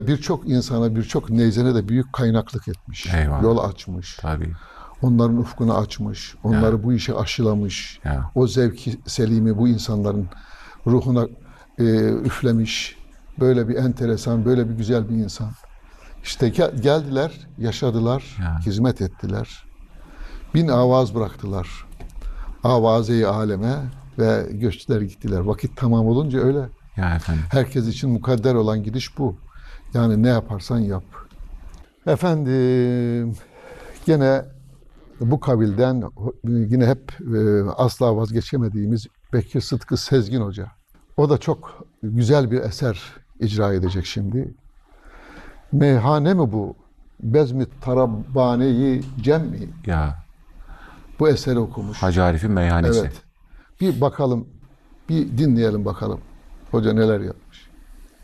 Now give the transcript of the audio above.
Birçok insana, birçok neyzene de büyük kaynaklık etmiş. Eyvallah. Yol açmış. Tabii. Onların ufkunu açmış. Onları bu işe aşılamış. Ya. O zevki selimi bu insanların ruhuna üflemiş. Böyle bir enteresan, böyle bir güzel bir insan. İşte geldiler, yaşadılar, Ya. hizmet ettiler. Bin avaz bıraktılar. Avaze-i aleme ve göçtüler gittiler. Vakit tamam olunca öyle. Ya efendim. Herkes için mukadder olan gidiş bu. Yani ne yaparsan yap. Efendim, gene bu kabilden yine hep asla vazgeçemediğimiz Bekir Sıtkı Sezgin Hoca. O da çok güzel bir eser icra edecek şimdi. Meyhane mi bu? Bezmi Tarabbaneyi Cem mi? Ya. Bu eseri okumuş. Hacı Arif'in meyhanesi. Evet. Bir bakalım, bir dinleyelim bakalım. Hoca neler yaptı.